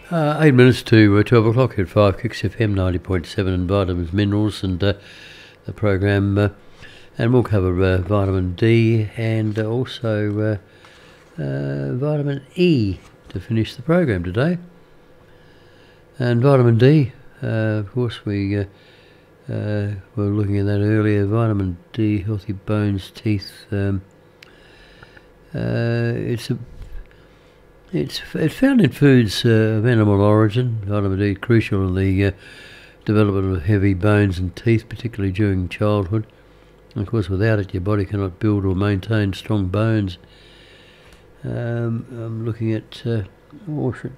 8 minutes to 12 o'clock at 5 Kicks FM 90.7 and vitamins, minerals, and the program. And we'll cover vitamin D and also vitamin E to finish the program today. And vitamin D, of course, we were looking at that earlier. Vitamin D, healthy bones, teeth. It's found in foods of animal origin. Vitamin D is crucial in the development of heavy bones and teeth, particularly during childhood. And of course, without it, your body cannot build or maintain strong bones. I'm looking at